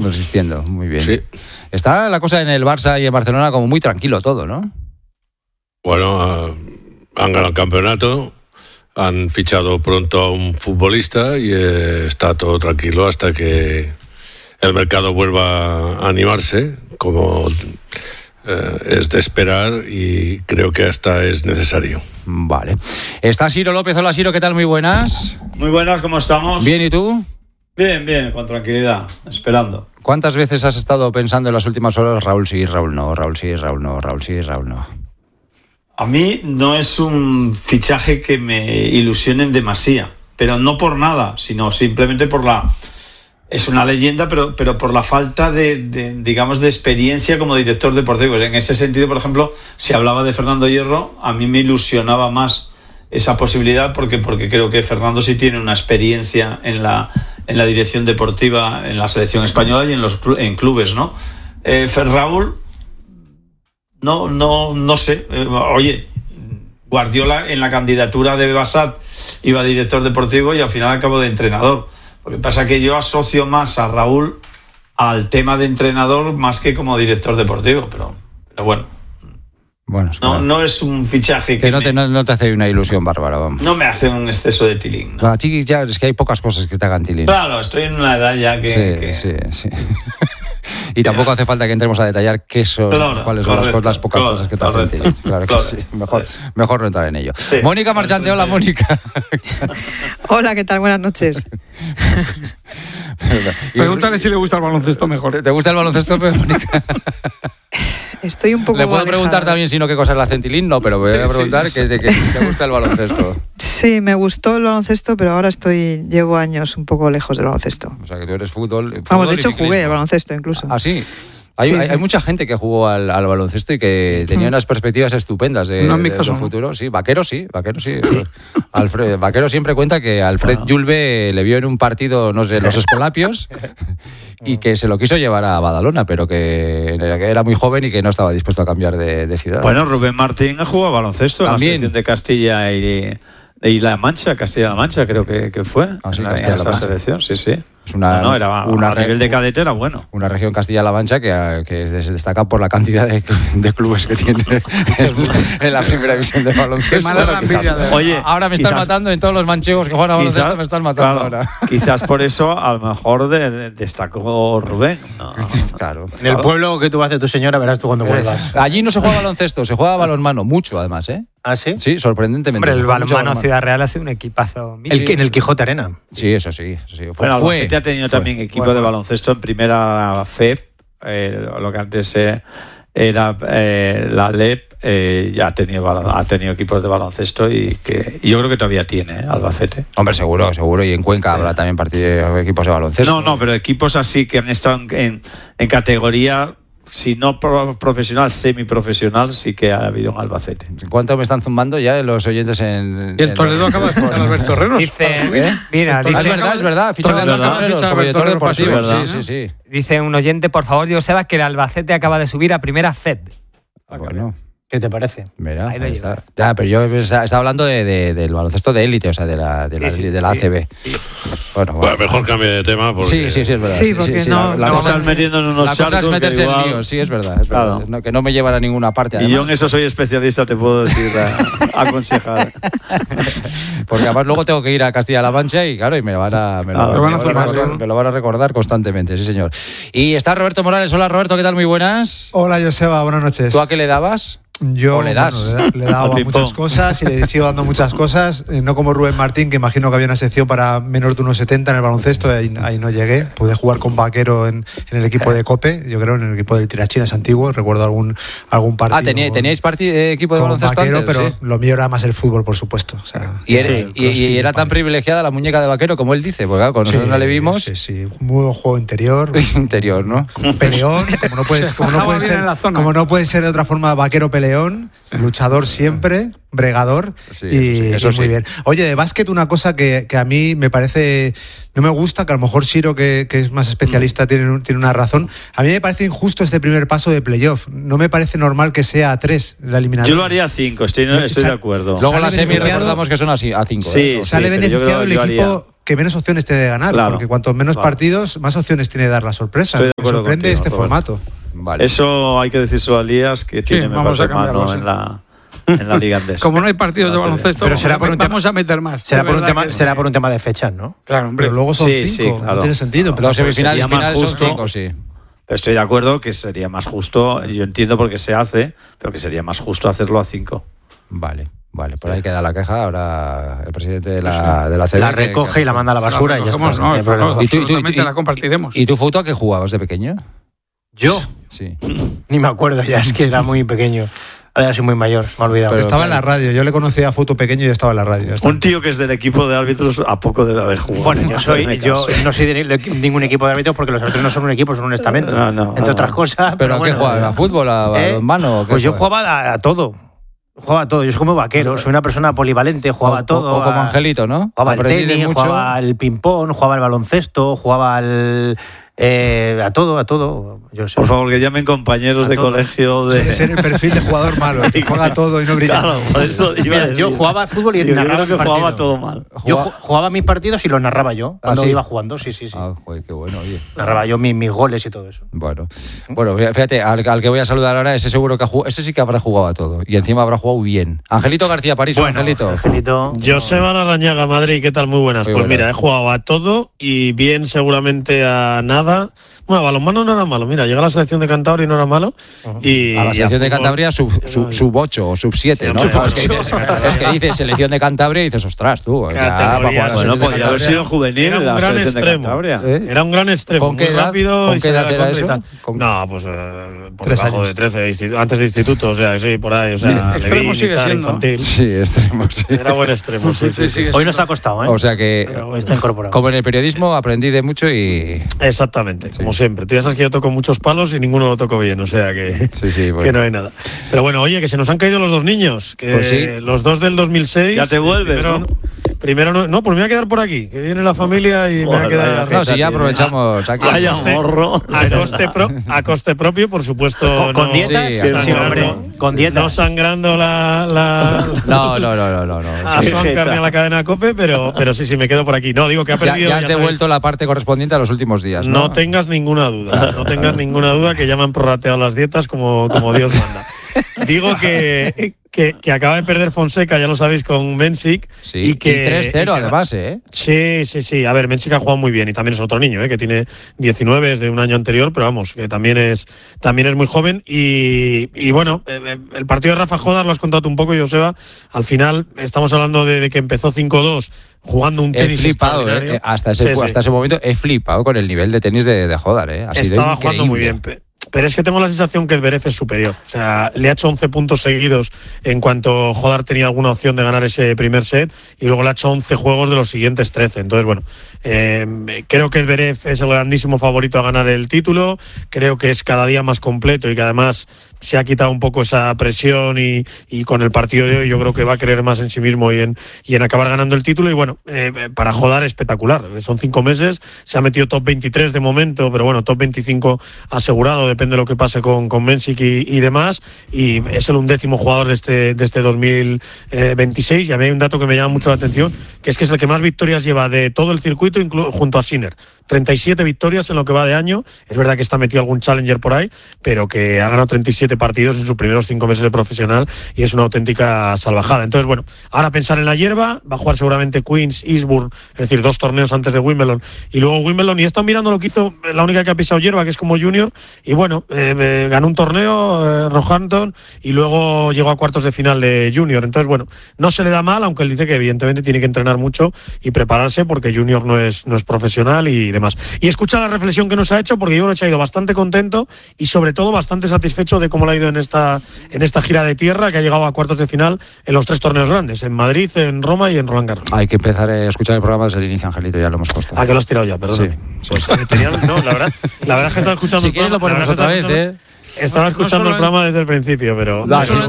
Resistiendo, muy bien. Sí. Está la cosa en el Barça y en Barcelona como muy tranquilo todo, ¿no? Bueno, han ganado el campeonato, han fichado pronto a un futbolista y está todo tranquilo hasta que el mercado vuelva a animarse, como es de esperar, y creo que hasta es necesario. Vale. Está Ciro López. Hola, Ciro, ¿qué tal? Muy buenas. Muy buenas, ¿cómo estamos? Bien, ¿y tú? Bien, con tranquilidad, esperando. ¿Cuántas veces has estado pensando en las últimas horas, Raúl sí, Raúl no, Raúl sí, Raúl no, Raúl sí, Raúl no? A mí no es un fichaje que me ilusione demasiado, pero no por nada, sino simplemente por la... Es una leyenda, pero por la falta digamos, de experiencia como director deportivo. En ese sentido, por ejemplo, si hablaba de Fernando Hierro, a mí me ilusionaba más esa posibilidad porque creo que Fernando sí tiene una experiencia en la dirección deportiva en la selección española y en clubes, ¿no? Raúl, no sé. Oye, Guardiola en la candidatura de Basat iba a director deportivo y al final acabó de entrenador. Lo que pasa es que yo asocio más a Raúl al tema de entrenador más que como director deportivo, pero bueno. Bueno, no es un fichaje que no te hace una ilusión bárbara, vamos. No me hace un exceso de tilín, ¿no? A ti ya es que hay pocas cosas que te hagan tilín. Claro, estoy en una edad ya que... Sí. Y tampoco hace falta que entremos a detallar cuáles son las pocas cosas que te hacen tilín. Claro que sí. Mejor no entrar en ello. Sí, Mónica Marchante, hola Mónica. Hola, ¿qué tal? Buenas noches. Pregúntale si le gusta el baloncesto mejor. ¿Te gusta el baloncesto, Mónica? Estoy un poco... Le puedo preguntar también si no qué cosas le hacen tilín, no, pero voy a preguntar que te gusta el baloncesto. Sí, me gustó el baloncesto, pero ahora llevo años un poco lejos del baloncesto. O sea, que tú eres fútbol. Vamos, de hecho jugué al baloncesto incluso. ¿Ah, sí? Hay mucha gente que jugó al baloncesto y que tenía unas perspectivas estupendas de su futuro. Sí, Vaquero sí. Vaquero siempre cuenta que Alfred Yulbe le vio en un partido, no sé, los Escolapios, y que se lo quiso llevar a Badalona, pero que era muy joven y que no estaba dispuesto a cambiar de ciudad. Bueno, Rubén Martín ha jugado baloncesto también en la selección de Castilla y La Mancha, Castilla-La Mancha creo que fue. Sí, en esa selección, sí. Es a nivel de cadete era bueno. Una región Castilla-La Mancha que se destaca por la cantidad de clubes que tiene en la primera división de baloncesto. Oye, ahora me están matando en todos los manchegos que juegan a baloncesto, me están matando ahora. Quizás por eso a lo mejor destacó Rubén. No. Claro. En el pueblo que tú vas de tu señora verás tú cuando vuelvas. Allí no se juega baloncesto, se juega balonmano, mucho además, ¿eh? ¿Ah, sí? Sí, sorprendentemente. Hombre, el balonmano Ciudad Real ha sido un equipazo. En el Quijote Arena. Sí, eso sí. Bueno, Albacete ha tenido también equipo de baloncesto en primera FEB, lo que antes era la LEP, ya ha tenido equipos de baloncesto y yo creo que todavía tiene Albacete. Hombre, seguro. Y en Cuenca habrá también equipos de baloncesto. No, pero equipos así que han estado en categoría... Si no profesional, semiprofesional, sí que ha habido en Albacete. ¿Cuánto me están zumbando ya los oyentes en... Y el Toledo acaba de fichar a Alberto Herreros. Es verdad, fichado a Alberto Herreros como director deportivo. Sí. Dice un oyente, por favor, Joseba, que el Albacete acaba de subir a primera FED. Bueno. ¿Qué te parece? Mira, ahí está. Ya, pero yo estaba hablando del baloncesto de élite, o sea, de la ACB. Sí. Bueno, mejor cambie de tema. Porque... Sí, es verdad. Sí, porque la cosa es metiendo en unos charcos. La cosa es meterse en lío, sí, es verdad. Claro. No, que no me llevan a ninguna parte. Además. Y yo en eso soy especialista, te puedo decir, aconsejar. Porque además luego tengo que ir a Castilla-La Mancha y claro, y me lo van a recordar constantemente, sí señor. Y está Roberto Morales. Hola Roberto, ¿qué tal? Muy buenas. Hola Joseba, buenas noches. ¿Tú a qué le dabas? Yo le das. Bueno, le he dado a muchas cosas y le sigo dando muchas cosas, no como Rubén Martín, que imagino que había una sección para menos de 1,70 en el baloncesto, ahí no llegué. Pude jugar con Vaquero en el equipo de COPE, yo creo, en el equipo del Tirachinas antiguo, recuerdo algún partido. ¿teníais equipo de baloncesto Vaquero, antes? Pero sí. Lo mío era más el fútbol, por supuesto. O sea, y era tan privilegiada la muñeca de Vaquero como él dice, porque claro, con nosotros no le vimos. Sí, muy buen juego interior, ¿no? Peleón, como no puede ser de otra forma, Vaquero peleón. camaleón, luchador siempre, bregador, eso muy bien. Oye, de básquet una cosa que a mí me parece, no me gusta, que a lo mejor Siro, que es más especialista, tiene una razón. A mí me parece injusto este primer paso de playoff. No me parece normal que sea a 3 la eliminatoria. Yo lo haría a 5, estoy de acuerdo. Luego la semi recordamos que son así, a 5. Sí, sale beneficiado el equipo que menos opciones tiene de ganar, porque cuanto menos partidos, más opciones tiene de dar la sorpresa. Me sorprende este formato. Vale. Eso hay que decírselo a Elías, que tiene mano en la Liga Andesa. Como no hay partidos de baloncesto, pero será por vamos a meter más. Será por un tema de fechas, ¿no? Claro, hombre. Pero luego son 5, no tiene sentido. Pero semifinales y finales son 5, sí. Pero estoy de acuerdo que sería más justo, yo entiendo por qué se hace, pero que sería más justo hacerlo a 5. Vale, por ahí queda la queja. Ahora el presidente de la CB la recoge y la manda a la basura y ya está. Absolutamente la compartiremos. ¿Y tú, Fouto, a qué jugabas de pequeño? ¿Yo? Sí. Ni me acuerdo ya, es que era muy pequeño. Ahora soy muy mayor, me he olvidado. Pero estaba en la radio, yo le conocía a Fouto pequeño y estaba en la radio. Un tío que es del equipo de árbitros, ¿a poco debe haber jugado? Bueno, yo no soy de ningún equipo de árbitros porque los árbitros no son un equipo, son un estamento. Entre otras cosas. ¿Pero a qué jugabas? ¿A fútbol? ¿A balonmano? Pues yo jugaba a todo. Jugaba a todo, yo soy como vaquero, soy una persona polivalente, jugaba a todo. O como Angelito, ¿no? Jugaba al tenis, jugaba al ping-pong, jugaba al baloncesto, jugaba al... a todo. Yo sé. Por favor, que llamen compañeros de colegio. Suele ser el perfil de jugador malo, que juega todo y no brilla. Claro, por eso yo jugaba al fútbol y narraba que jugaba todo mal. Yo jugaba mis partidos y los narraba yo cuando iba jugando, sí. Ah, joder, qué bueno, oye. Narraba yo mis goles y todo eso. Bueno, fíjate, al que voy a saludar ahora, ese seguro que ese sí que habrá jugado a todo. Y encima habrá jugado bien. Angelito García París, Angelito. Joseba Larrañaga, Madrid, ¿qué tal? Muy buenas. Pues mira, he jugado a todo y bien seguramente a nada. Bueno, balonmano no era malo. Mira, llega a la selección de Cantabria y no era malo. Y a la selección de Cantabria sub 8 o sub 7, ¿no? Es que dices selección de Cantabria y dices, ostras, tú. Bueno, podría haber sido juvenil. Era un gran extremo. Era un gran extremo. ¿Con qué edad? ¿Con qué edad era eso? No, pues por debajo de 13, antes de instituto, o sea, sí, por ahí. O sea, extremo sigue siendo. Infantil. Sí, extremo, sí. Era buen extremo, sí. Hoy nos ha costado, ¿eh? O sea que, está incorporado. Como en el periodismo, aprendí de mucho y... Exactamente, como siempre. Tú ya sabes que yo toco muchos palos y ninguno lo toco bien, o sea que, que no hay nada. Pero bueno, oye, que se nos han caído los 2 niños, que los 2 del 2006. Ya te vuelves, Primero pues me voy a quedar por aquí, que viene la familia y me voy a quedar... No, si ya aprovechamos aquí. A coste propio, por supuesto. ¿Con dietas? Sí, hombre. Con dietas. No sangrando la No. A Suancar ni a la cadena COPE, pero sí, me quedo por aquí. No, digo que ha perdido... Ya has devuelto la parte correspondiente a los últimos días, ¿no? No tengas ninguna duda, que ya me han prorrateado las dietas como Dios manda. Digo que acaba de perder Fonseca, ya lo sabéis, con Mensic. Sí, y 3-0 además, ¿eh? Sí. A ver, Mensic ha jugado muy bien y también es otro niño, que tiene 19, es de un año anterior, pero vamos, que también es muy joven. Y bueno, el partido de Rafa Jodar lo has contado un poco, Joseba. Al final estamos hablando de que empezó 5-2 jugando un tenis. He flipado, hasta ese momento he flipado con el nivel de tenis de Jodar, Estaba jugando muy bien. Pero es que tengo la sensación que el Zverev es superior. O sea, le ha hecho 11 puntos seguidos en cuanto Jodar tenía alguna opción de ganar ese primer set y luego le ha hecho 11 juegos de los siguientes 13. Entonces, bueno, creo que el Zverev es el grandísimo favorito a ganar el título. Creo que es cada día más completo y que además se ha quitado un poco esa presión y con el partido de hoy yo creo que va a creer más en sí mismo y en acabar ganando el título. Y bueno, para Jodar espectacular. Son 5 meses, se ha metido top 23 de momento, pero bueno, top 25 asegurado, depende de lo que pase con Mensic y demás, y es el 11º jugador de este 2026. Y a mí hay un dato que me llama mucho la atención, que es el que más victorias lleva de todo el circuito, junto a Sinner. 37 victorias en lo que va de año. Es verdad que está metido algún challenger por ahí, pero que ha ganado 37 partidos en sus primeros 5 meses de profesional y es una auténtica salvajada. Entonces, bueno, ahora pensar en la hierba, va a jugar seguramente Queens, Eastbourne, es decir, 2 torneos antes de Wimbledon y luego Wimbledon, y he estado mirando lo que hizo la única que ha pisado hierba, que es como junior, y bueno, ganó un torneo, Roehampton, y luego llegó a cuartos de final de junior. Entonces, bueno, no se le da mal, aunque él dice que evidentemente tiene que entrenar mucho y prepararse porque junior no es profesional y demás. Y escucha la reflexión que nos ha hecho, porque yo creo que ha ido bastante contento y sobre todo bastante satisfecho de cómo le ha ido en esta gira de tierra, que ha llegado a cuartos de final en los 3 torneos grandes, en Madrid, en Roma y en Roland Garros. Hay que empezar a escuchar el programa desde el inicio, Angelito, ya lo hemos puesto. Que lo has tirado ya, perdón. Sí. Pues no, la verdad es que estaba escuchando. Si quieres lo ponemos otra vez, Estaba escuchando el programa desde el principio, pero...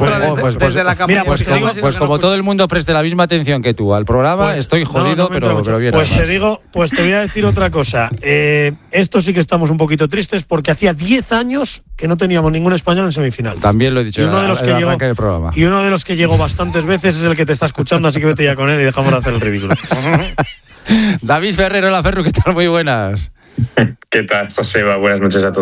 Pues como todo el mundo preste la misma atención que tú al programa, estoy jodido, pero bien. Pues te voy a decir otra cosa. Esto sí que estamos un poquito tristes porque hacía 10 años que no teníamos ningún español en semifinales. También lo he dicho en el arranque del programa. Y uno de los que llegó bastantes veces es el que te está escuchando, así que vete ya con él y dejamos de hacer el ridículo. David Ferrero, la Ferru, ¿qué tal? Muy buenas. ¿Qué tal, Joseba? Buenas noches a todos.